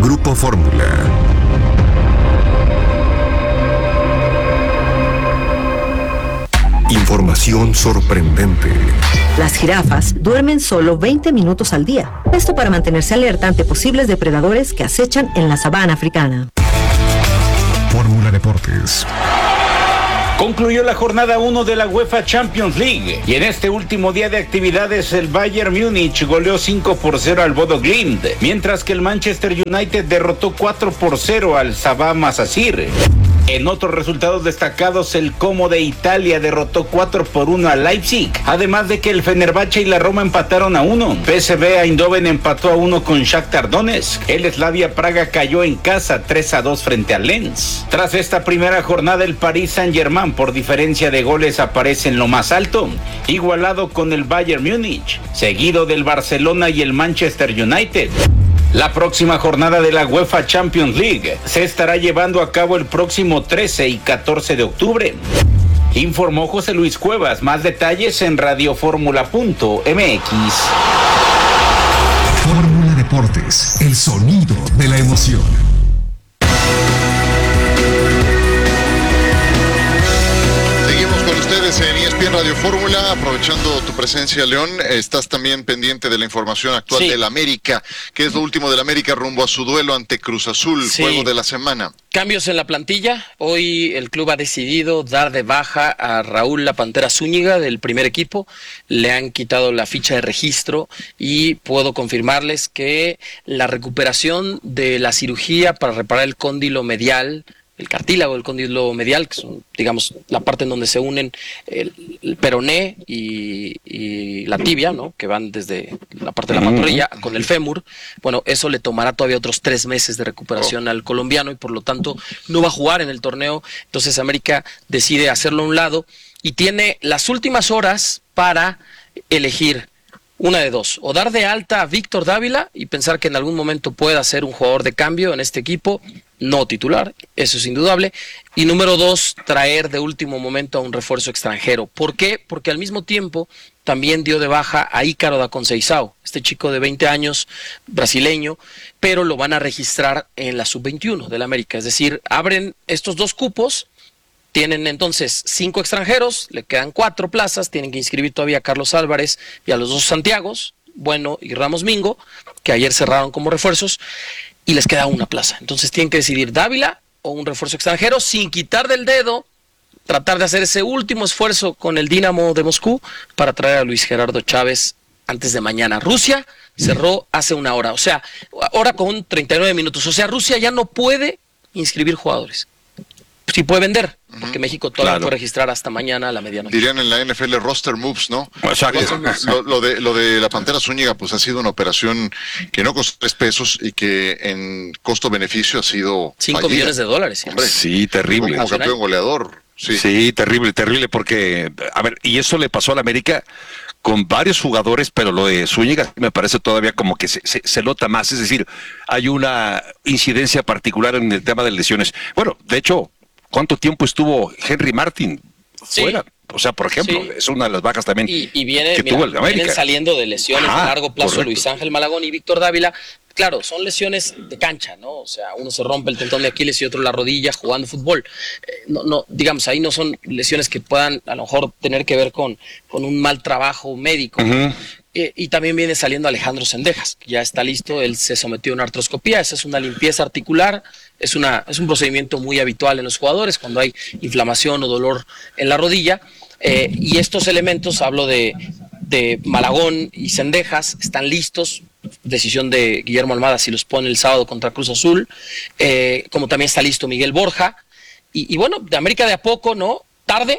Grupo Fórmula. Información sorprendente. Las jirafas duermen solo 20 minutos al día. Esto para mantenerse alerta ante posibles depredadores que acechan en la sabana africana. Fórmula Deportes. Concluyó la jornada 1 de la UEFA Champions League y en este último día de actividades el Bayern Múnich goleó 5-0 al Bodo Glimt, mientras que el Manchester United derrotó 4-0 al Sabah Masasir. En otros resultados destacados, el Como de Italia derrotó 4-1 al Leipzig, además de que el Fenerbahce y la Roma empataron a 1. PSV Eindhoven empató a 1 con Shakhtar Donetsk. El Slavia Praga cayó en casa 3-2 frente al Lens. Tras esta primera jornada, el Paris Saint-Germain por diferencia de goles aparece en lo más alto, igualado con el Bayern Múnich, seguido del Barcelona y el Manchester United. La próxima jornada de la UEFA Champions League se estará llevando a cabo el próximo 13 y 14 de octubre. Informó José Luis Cuevas. Más detalles en radioformula.mx. Fórmula Deportes, el sonido de la emoción. En ESPN Radio Fórmula, aprovechando tu presencia, León, estás también pendiente de la información actual del América. ¿Qué es lo último del América rumbo a su duelo ante Cruz Azul, juego de la semana? Cambios en la plantilla. Hoy el club ha decidido dar de baja a Raúl La Pantera Zúñiga del primer equipo. Le han quitado la ficha de registro y puedo confirmarles que la recuperación de la cirugía para reparar el cóndilo medial, el cartílago del cóndilo medial, que son, digamos, la parte en donde se unen el peroné y la tibia, ¿no? Que van desde la parte de la pantorrilla con el fémur. Bueno, eso le tomará todavía otros 3 meses de recuperación al colombiano y por lo tanto no va a jugar en el torneo. Entonces América decide hacerlo a un lado y tiene las últimas horas para elegir una de dos: o dar de alta a Víctor Dávila y pensar que en algún momento pueda ser un jugador de cambio en este equipo, no titular, eso es indudable. Y número 2, traer de último momento a un refuerzo extranjero. ¿Por qué? Porque al mismo tiempo también dio de baja a Ícaro da Conceição, este chico de 20 años, brasileño, pero lo van a registrar en la sub-21 del América. Es decir, abren estos 2 cupos, tienen entonces 5 extranjeros, le quedan 4 plazas, tienen que inscribir todavía a Carlos Álvarez y a los 2 Santiagos, Bueno y Ramos Mingo, que ayer cerraron como refuerzos, y les queda una plaza. Entonces tienen que decidir Dávila o un refuerzo extranjero, sin quitar del dedo, tratar de hacer ese último esfuerzo con el Dinamo de Moscú para traer a Luis Gerardo Chávez antes de mañana. Rusia cerró hace una hora, o sea, hora con 39 minutos. O sea, Rusia ya no puede inscribir jugadores. Sí puede vender, porque México todavía puede registrar hasta mañana a la medianoche. Dirían en la NFL roster moves, ¿no? Exacto. Lo de la Pantera Zúñiga, pues ha sido una operación que no costó 3 pesos y que en costo-beneficio ha sido 5 millones de dólares. Hombre, sí, terrible. Como campeón goleador. Sí, terrible, porque, a ver, y eso le pasó al América con varios jugadores, pero lo de Zúñiga me parece todavía como que se nota más, es decir, hay una incidencia particular en el tema de lesiones. Bueno, de hecho, ¿cuánto tiempo estuvo Henry Martin fuera? O sea, por ejemplo, es una de las bajas también y viene, que tuvo el América. Vienen saliendo de lesiones a largo plazo, correcto. Luis Ángel Malagón y Víctor Dávila. Claro, son lesiones de cancha, ¿no? O sea, uno se rompe el tendón de Aquiles y otro la rodilla jugando fútbol. No, digamos, ahí no son lesiones que puedan a lo mejor tener que ver con un mal trabajo médico. Y también viene saliendo Alejandro Cendejas, que ya está listo, él se sometió a una artroscopía, esa es una limpieza articular, es un procedimiento muy habitual en los jugadores cuando hay inflamación o dolor en la rodilla, y estos elementos, hablo de Malagón y Cendejas, están listos. Decisión de Guillermo Almada si los pone el sábado contra Cruz Azul, como también está listo Miguel Borja, y bueno, de América de a poco, ¿no? Tarde,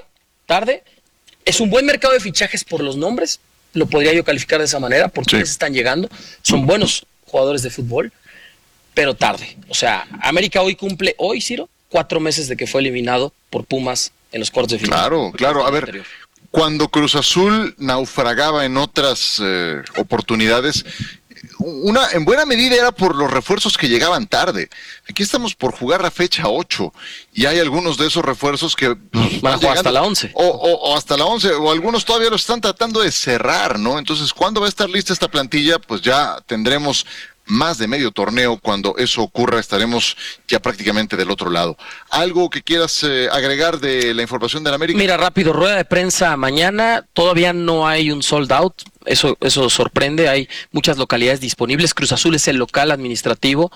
es un buen mercado de fichajes por los nombres, lo podría yo calificar de esa manera, porque les están llegando, son buenos jugadores de fútbol, pero tarde. O sea, América cumple, Ciro, 4 meses de que fue eliminado por Pumas en los cuartos de final. Claro, a ver, cuando Cruz Azul naufragaba en otras oportunidades, en buena medida era por los refuerzos que llegaban tarde. Aquí estamos por jugar la fecha 8 y hay algunos de esos refuerzos que van a jugar hasta la 11. O hasta la 11, o algunos todavía lo están tratando de cerrar, ¿no? Entonces, ¿cuándo va a estar lista esta plantilla? Pues ya tendremos más de medio torneo. Cuando eso ocurra estaremos ya prácticamente del otro lado. ¿Algo que quieras agregar de la información del América? Mira, rápido, rueda de prensa mañana, todavía no hay un sold out, eso sorprende, hay muchas localidades disponibles, Cruz Azul es el local administrativo,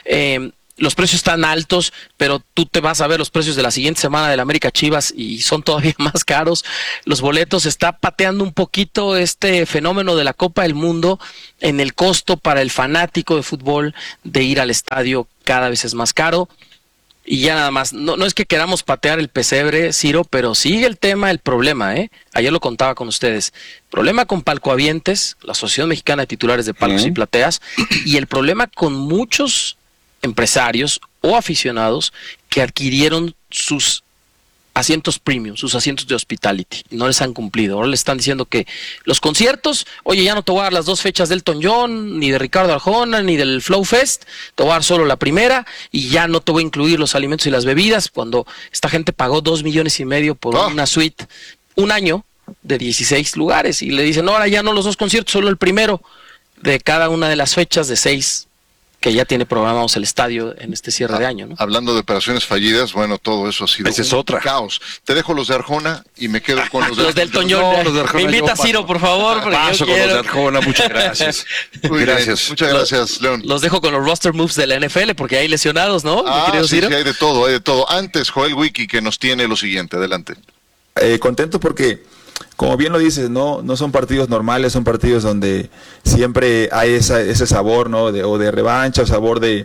los precios están altos, pero tú te vas a ver los precios de la siguiente semana del América Chivas y son todavía más caros. Los boletos, está pateando un poquito este fenómeno de la Copa del Mundo en el costo para el fanático de fútbol de ir al estadio, cada vez es más caro. Y ya nada más, no es que queramos patear el pesebre, Ciro, pero sigue el problema, ayer lo contaba con ustedes, problema con palcoavientes, la Asociación Mexicana de Titulares de Palcos y Plateas, y el problema con muchos empresarios o aficionados que adquirieron sus asientos premium, sus asientos de hospitality, no les han cumplido. Ahora le están diciendo que los conciertos, oye, ya no te voy a dar las 2 fechas del Elton John, ni de Ricardo Arjona, ni del Flow Fest, te voy a dar solo la primera y ya no te voy a incluir los alimentos y las bebidas, cuando esta gente pagó 2,5 millones por una suite, un año de 16 lugares, y le dicen, no, ahora ya no los 2 conciertos, solo el primero de cada una de las fechas de 6 que ya tiene programados el estadio en este cierre de año, ¿no? Hablando de operaciones fallidas, bueno, todo eso ha sido un caos. Te dejo los de Arjona y me quedo con los de Elton John. Me invita Ciro, por favor, porque paso yo con quiero. los de Arjona, muchas gracias. Gracias. Muchas gracias, León. Los dejo con los roster moves de la NFL, porque hay lesionados, ¿no? Sí, hay de todo, Antes, Joel Wiki, que nos tiene lo siguiente, adelante. Contento porque, como bien lo dices, no son partidos normales, son partidos donde siempre hay ese sabor, ¿no? O de revancha, o sabor de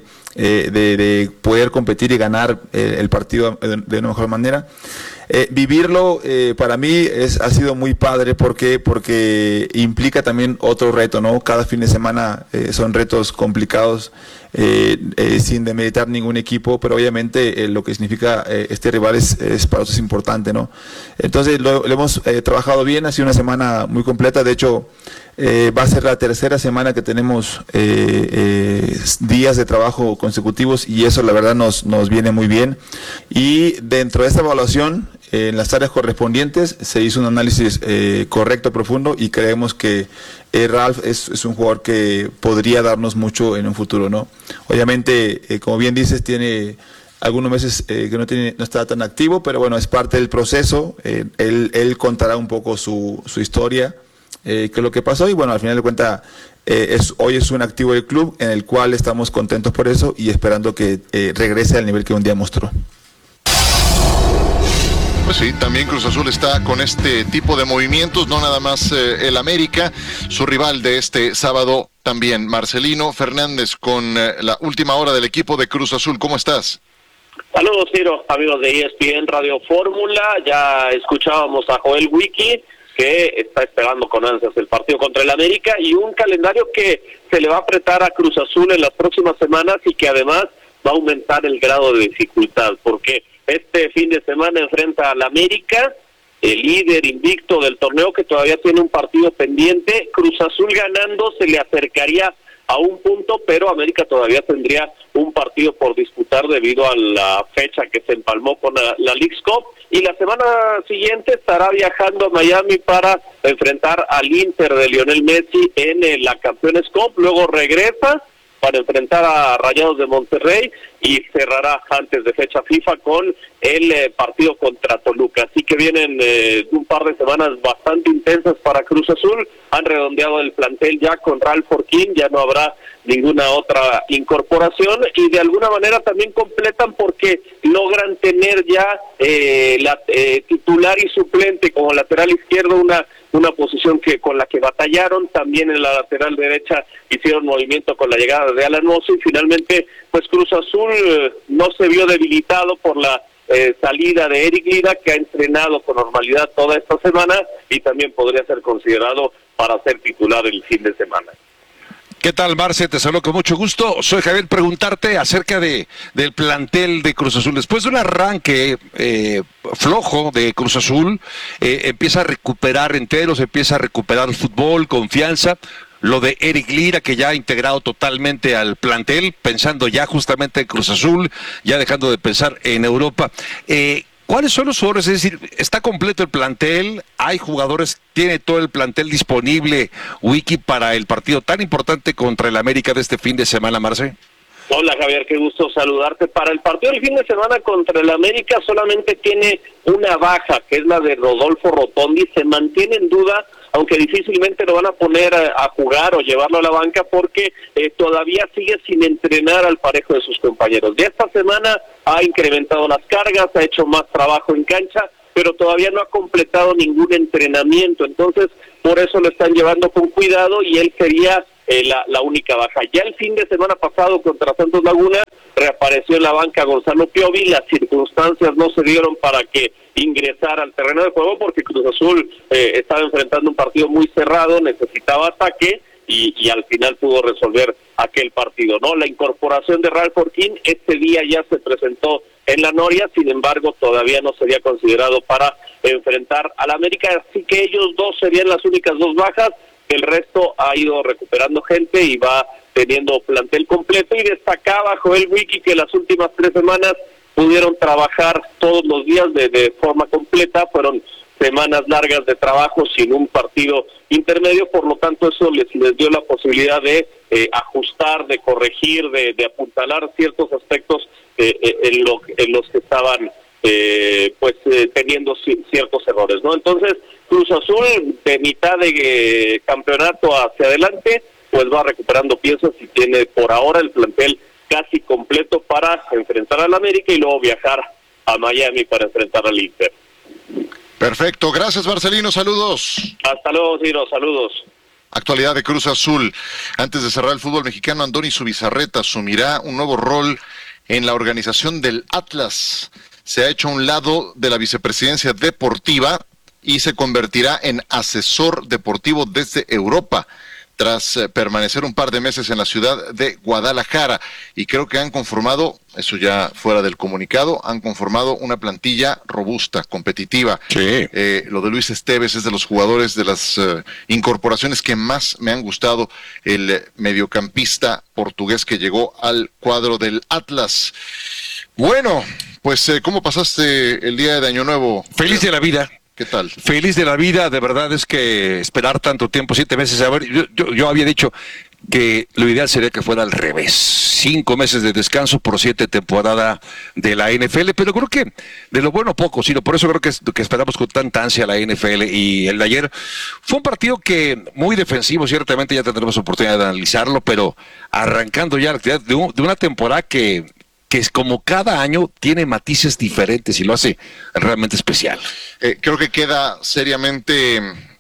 poder competir y ganar el partido de una mejor manera. Vivirlo para mí ha sido muy padre porque implica también otro reto, ¿no? Cada fin de semana son retos complicados, sin demeritar ningún equipo, pero obviamente lo que significa este rival es para nosotros importante, ¿no? Entonces lo hemos trabajado bien, ha sido una semana muy completa. De hecho, va a ser la tercera semana que tenemos días de trabajo consecutivos, y eso la verdad nos viene muy bien. Y dentro de esta evaluación, en las áreas correspondientes, se hizo un análisis correcto, profundo, y creemos que Ralph es un jugador que podría darnos mucho en un futuro, ¿no? Obviamente, como bien dices, tiene algunos meses que no está tan activo, pero bueno, es parte del proceso. Él contará un poco su historia, qué es lo que pasó, y bueno, al final de cuentas, hoy es un activo del club en el cual estamos contentos por eso y esperando que regrese al nivel que un día mostró. Pues sí, también Cruz Azul está con este tipo de movimientos, no nada más el América, su rival de este sábado también. Marcelino Fernández con la última hora del equipo de Cruz Azul, ¿cómo estás? Saludos, Ciro, amigos de ESPN Radio Fórmula. Ya escuchábamos a Joel Wiki, que está esperando con ansias el partido contra el América, y un calendario que se le va a apretar a Cruz Azul en las próximas semanas, y que además va a aumentar el grado de dificultad, porque este fin de semana enfrenta al América, el líder invicto del torneo, que todavía tiene un partido pendiente. Cruz Azul ganando se le acercaría a un punto, pero América todavía tendría un partido por disputar debido a la fecha que se empalmó con la Leagues Cup, y la semana siguiente estará viajando a Miami para enfrentar al Inter de Lionel Messi en la Campeones Cup. Luego regresa para enfrentar a Rayados de Monterrey y cerrará antes de fecha FIFA con el partido contra Toluca. Así que vienen un par de semanas bastante intensas para Cruz Azul. Han redondeado el plantel ya con Ralph Forquín, ya no habrá ninguna otra incorporación, y de alguna manera también completan porque logran tener ya la titular y suplente como lateral izquierdo, una posición con la que batallaron. También en la lateral derecha hicieron movimiento con la llegada de Alan Mozo, y finalmente pues Cruz Azul no se vio debilitado por la salida de Eric Lira, que ha entrenado con normalidad toda esta semana y también podría ser considerado para ser titular el fin de semana. ¿Qué tal, Marce? Te saludo con mucho gusto. Soy Javier, preguntarte acerca del plantel de Cruz Azul. Después de un arranque flojo de Cruz Azul, empieza a recuperar enteros, empieza a recuperar el fútbol, confianza. Lo de Eric Lira, que ya ha integrado totalmente al plantel, pensando ya justamente en Cruz Azul, ya dejando de pensar en Europa. ¿Cuáles son los jugadores? Es decir, ¿está completo el plantel? ¿Hay jugadores? ¿Tiene todo el plantel disponible, Wiki, para el partido tan importante contra el América de este fin de semana, Marce? Hola Javier, qué gusto saludarte. Para el partido del fin de semana contra el América solamente tiene una baja, que es la de Rodolfo Rotondi. Se mantiene en duda, aunque difícilmente lo van a poner a jugar o llevarlo a la banca, porque todavía sigue sin entrenar al parejo de sus compañeros. Ya esta semana ha incrementado las cargas, ha hecho más trabajo en cancha, pero todavía no ha completado ningún entrenamiento. Entonces, por eso lo están llevando con cuidado y él sería la única baja. Ya el fin de semana pasado contra Santos Laguna reapareció en la banca Gonzalo Piovi. Las circunstancias no se dieron para que ingresara al terreno de juego, porque Cruz Azul estaba enfrentando un partido muy cerrado, necesitaba ataque y al final pudo resolver aquel partido, ¿no? La incorporación de Ralph Orquín este día ya se presentó en la Noria, sin embargo todavía no sería considerado para enfrentar al América, así que ellos dos serían las únicas dos bajas. El resto ha ido recuperando gente y va teniendo plantel completo, y destacaba Joel Wiki que las últimas 3 semanas pudieron trabajar todos los días de forma completa. Fueron semanas largas de trabajo sin un partido intermedio, por lo tanto eso les dio la posibilidad de ajustar, de corregir, de apuntalar ciertos aspectos en los que estaban teniendo ciertos errores, ¿no? Entonces Cruz Azul, de mitad de campeonato hacia adelante, pues va recuperando piezas y tiene por ahora el plantel casi completo para enfrentar al América y luego viajar a Miami para enfrentar al Inter. Perfecto, gracias Marcelino, saludos. Hasta luego, Ciro, saludos. Actualidad de Cruz Azul. Antes de cerrar el fútbol mexicano, Andoni Zubizarreta asumirá un nuevo rol en la organización del Atlas. Se ha hecho a un lado de la vicepresidencia deportiva y se convertirá en asesor deportivo desde Europa, tras permanecer un par de meses en la ciudad de Guadalajara. Y creo que han conformado, eso ya fuera del comunicado, han conformado una plantilla robusta, competitiva. Sí. Lo de Luis Esteves es de los jugadores, de las incorporaciones que más me han gustado, el mediocampista portugués que llegó al cuadro del Atlas. Bueno, pues ¿cómo pasaste el día de Año Nuevo? Feliz de la vida. ¿Qué tal? Feliz de la vida, de verdad es que esperar tanto tiempo, 7 meses, a ver, yo había dicho que lo ideal sería que fuera al revés, 5 meses de descanso por 7 temporadas de la NFL, pero creo que de lo bueno poco, sino por eso creo que esperamos con tanta ansia la NFL. Y el de ayer fue un partido que muy defensivo, ciertamente ya tendremos oportunidad de analizarlo, pero arrancando ya la actividad de una temporada que es como cada año tiene matices diferentes y lo hace realmente especial. Creo que queda seriamente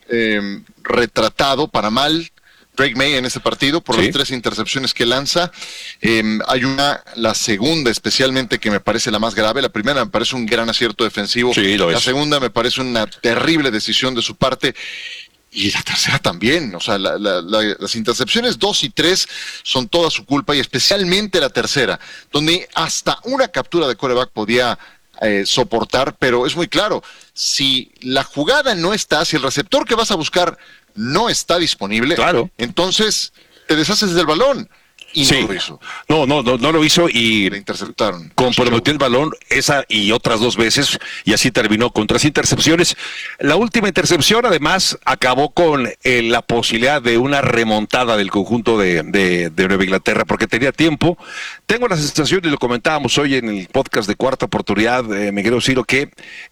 retratado para mal Drake May en este partido por las 3 intercepciones que lanza. Hay la segunda especialmente, que me parece la más grave. La primera me parece un gran acierto defensivo. Sí, lo es. La segunda me parece una terrible decisión de su parte. Y la tercera también, o sea, las intercepciones 2 y 3 son toda su culpa, y especialmente la tercera, donde hasta una captura de quarterback podía soportar, pero es muy claro, si la jugada no está, si el receptor que vas a buscar no está disponible, claro, entonces te deshaces del balón. Y sí, no lo hizo. No lo hizo y le interceptaron. Comprometió el balón esa y otras 2 veces, y así terminó con 3 intercepciones. La última intercepción además acabó con la posibilidad de una remontada del conjunto de Nueva Inglaterra, porque tenía tiempo. Tengo la sensación, y lo comentábamos hoy en el podcast de Cuarta Oportunidad, Miguel Ociro, que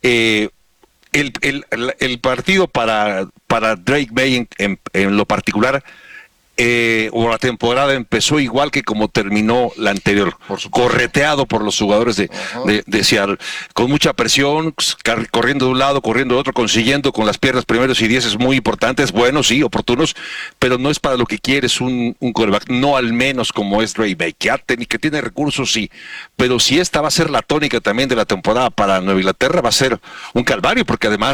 el partido para Drake May en lo particular, o la temporada empezó igual que como terminó la anterior, correteado por los jugadores de Seattle, con mucha presión, corriendo de un lado, corriendo de otro, consiguiendo con las piernas primeros y 10 muy importantes, buenos, sí, oportunos, pero no es para lo que quieres un quarterback, no al menos como es Drake May, que tiene recursos, sí, pero si esta va a ser la tónica también de la temporada para Nueva Inglaterra, va a ser un calvario, porque además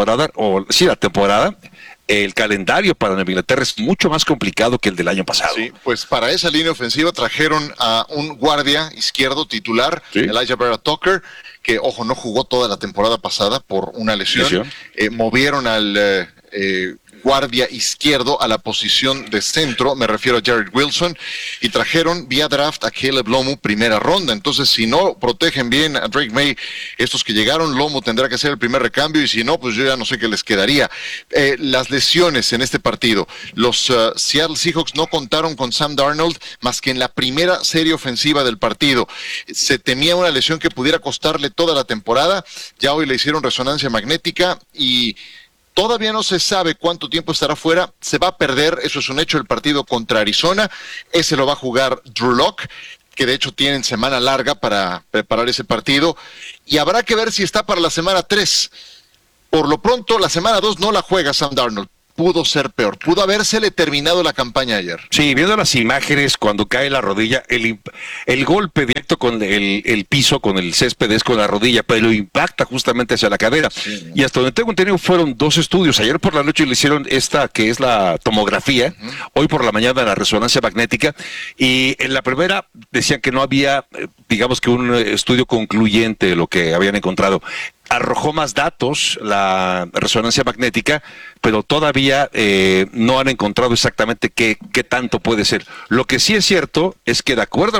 el calendario para Nueva Inglaterra es mucho más complicado que el del año pasado. Sí, pues para esa línea ofensiva trajeron a un guardia izquierdo titular, Elijah Vera Tucker, que, ojo, no jugó toda la temporada pasada por una lesión. Movieron al guardia izquierdo a la posición de centro, me refiero a Jared Wilson, y trajeron vía draft a Caleb Lomu primera ronda. Entonces, si no protegen bien a Drake May, estos que llegaron, Lomu tendrá que ser el primer recambio, y si no, pues yo ya no sé qué les quedaría. Las lesiones en este partido. Los Seattle Seahawks no contaron con Sam Darnold más que en la primera serie ofensiva del partido. Se temía una lesión que pudiera costarle toda la temporada. Ya hoy le hicieron resonancia magnética y todavía no se sabe cuánto tiempo estará fuera. Se va a perder, eso es un hecho, el partido contra Arizona. Ese lo va a jugar Drew Lock, que de hecho tienen semana larga para preparar ese partido. Y habrá que ver si está para la semana 3. Por lo pronto, la semana 2 no la juega Sam Darnold. Pudo ser peor, pudo habérsele terminado la campaña ayer. Sí, viendo las imágenes, cuando cae la rodilla, el golpe directo con el piso, con el césped es con la rodilla, pero impacta justamente hacia la cadera. Sí. Y hasta donde tengo entendido fueron 2 estudios. Ayer por la noche le hicieron esta, que es la tomografía, hoy por la mañana la resonancia magnética, y en la primera decían que no había, digamos que un estudio concluyente de lo que habían encontrado. Arrojó más datos la resonancia magnética, pero todavía no han encontrado exactamente qué tanto puede ser. Lo que sí es cierto es que de acuerdo a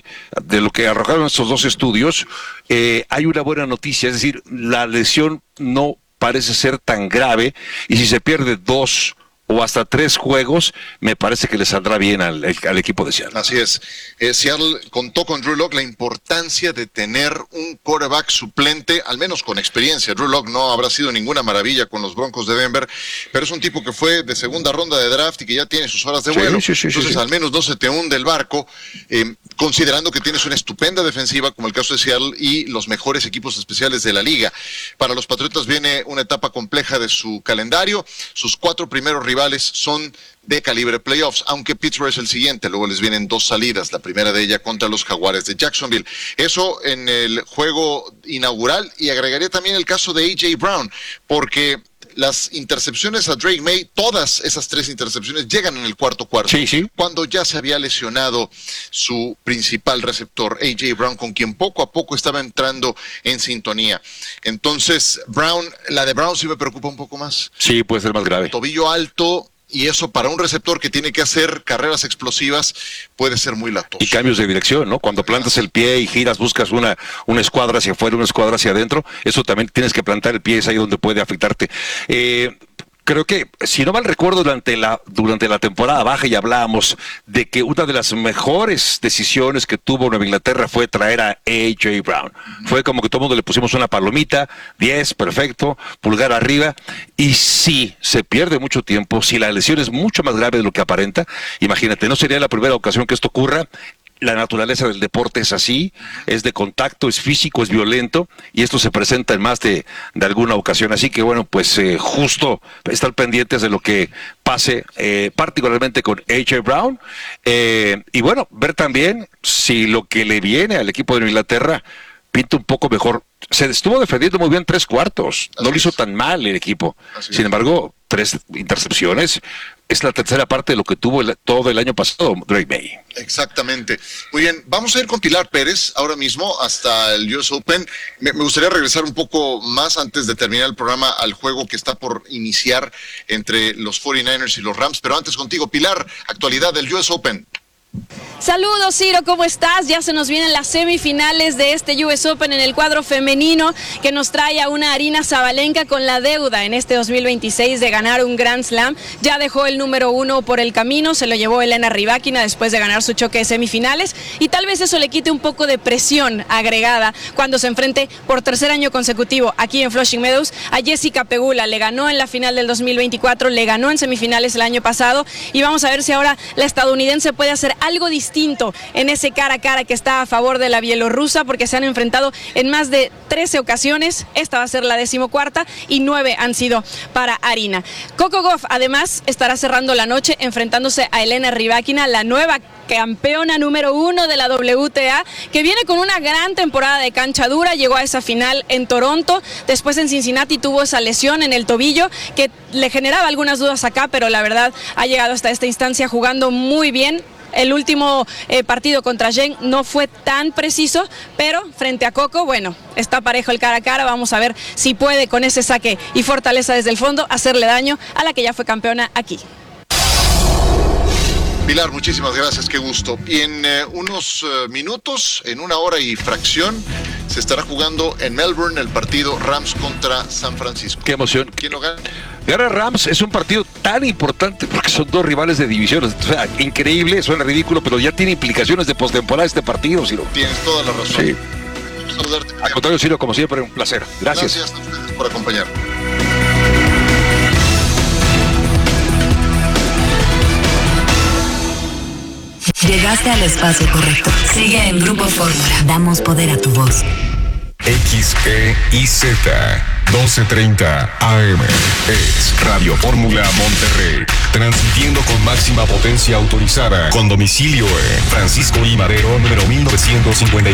de lo que arrojaron estos 2 estudios, hay una buena noticia, es decir, la lesión no parece ser tan grave, y si se pierde 2 o hasta 3 juegos, me parece que le saldrá bien al equipo de Seattle. Así es. Seattle contó con Drew Lock la importancia de tener un quarterback suplente, al menos con experiencia. Drew Lock no habrá sido ninguna maravilla con los Broncos de Denver, pero es un tipo que fue de segunda ronda de draft y que ya tiene sus horas de vuelo. Entonces, al menos no se te hunde el barco, considerando que tienes una estupenda defensiva, como el caso de Seattle, y los mejores equipos especiales de la liga. Para los Patriotas viene una etapa compleja de su calendario. Sus 4 primeros rivales son de calibre playoffs, aunque Pittsburgh es el siguiente. Luego les vienen 2 salidas, la primera de ella contra los Jaguares de Jacksonville. Eso en el juego inaugural, y agregaría también el caso de A.J. Brown, porque las intercepciones a Drake May, todas esas 3 intercepciones llegan en el cuarto. Sí. Cuando ya se había lesionado su principal receptor, A.J. Brown, con quien poco a poco estaba entrando en sintonía. Entonces, la de Brown sí me preocupa un poco más. Sí, puede ser más grave. Tobillo alto, y eso para un receptor que tiene que hacer carreras explosivas puede ser muy latoso. Y cambios de dirección, ¿no? Cuando plantas el pie y giras, buscas una escuadra hacia afuera, una escuadra hacia adentro, eso también tienes que plantar el pie, es ahí donde puede afectarte. Creo que, si no mal recuerdo, durante la temporada baja ya hablábamos de que una de las mejores decisiones que tuvo Nueva Inglaterra fue traer a A.J. Brown. Fue como que todo el mundo le pusimos una palomita, 10, perfecto, pulgar arriba, y sí, se pierde mucho tiempo, si la lesión es mucho más grave de lo que aparenta, imagínate, no sería la primera ocasión que esto ocurra. La naturaleza del deporte es así, es de contacto, es físico, es violento, y esto se presenta en más de alguna ocasión. Así que bueno, pues justo estar pendientes de lo que pase, particularmente con A.J. Brown, y bueno, ver también si lo que le viene al equipo de Inglaterra pinta un poco mejor. Se estuvo defendiendo muy bien 3 cuartos, no lo hizo tan mal el equipo. Sin embargo, 3 intercepciones, es la tercera parte de lo que tuvo todo el año pasado Drake May. Exactamente. Muy bien, vamos a ir con Pilar Pérez ahora mismo hasta el US Open. Me gustaría regresar un poco más antes de terminar el programa al juego que está por iniciar entre los 49ers y los Rams, pero antes contigo, Pilar, actualidad del US Open. Saludos, Ciro, ¿cómo estás? Ya se nos vienen las semifinales de este US Open en el cuadro femenino, que nos trae a una Aryna Sabalenka con la deuda en este 2026 de ganar un Grand Slam. Ya dejó el número 1 por el camino, se lo llevó Elena Rybakina después de ganar su choque de semifinales, y tal vez eso le quite un poco de presión agregada cuando se enfrente por 3er año consecutivo aquí en Flushing Meadows a Jessica Pegula. Le ganó en la final del 2024, le ganó en semifinales el año pasado, y vamos a ver si ahora la estadounidense puede hacer algo distinto en ese cara a cara que está a favor de la bielorrusa, porque se han enfrentado en más de 13 ocasiones, esta va a ser la 14ª, y 9 han sido para Aryna. Coco Gauff además estará cerrando la noche enfrentándose a Elena Rybakina, la nueva campeona número 1 de la WTA, que viene con una gran temporada de cancha dura. Llegó a esa final en Toronto, después en Cincinnati tuvo esa lesión en el tobillo que le generaba algunas dudas acá, pero la verdad ha llegado hasta esta instancia jugando muy bien. el último partido contra Zheng no fue tan preciso, pero frente a Coco, bueno, está parejo el cara a cara. Vamos a ver si puede con ese saque y fortaleza desde el fondo hacerle daño a la que ya fue campeona aquí. Pilar, muchísimas gracias, qué gusto. Y en unos minutos, en 1 hora y fracción, se estará jugando en Melbourne el partido Rams contra San Francisco. Qué emoción. ¿Quién lo gana? Gana Rams, es un partido tan importante porque son 2 rivales de divisiones. O sea, increíble, suena ridículo, pero ya tiene implicaciones de postemporada este partido, Ciro. Tienes toda la razón. Sí. Al contrario, Ciro, como siempre, un placer. Gracias. Gracias a ustedes por acompañar. Llegaste al espacio correcto. Sigue en Grupo Fórmula. Damos poder a tu voz. XEIZ 1230 AM es Radio Fórmula Monterrey, transmitiendo con máxima potencia autorizada, con domicilio en Francisco I. Madero, número 1957.